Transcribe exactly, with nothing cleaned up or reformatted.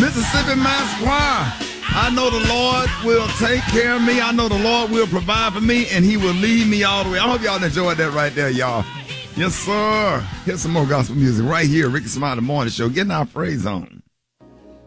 Mississippi Mass Choir. I know the Lord will take care of me. I know the Lord will provide for me, and he will lead me all the way. I hope y'all enjoyed that right there, y'all. Yes, sir. Here's some more gospel music right here. Ricky Smiley Morning Show. Getting our praise on.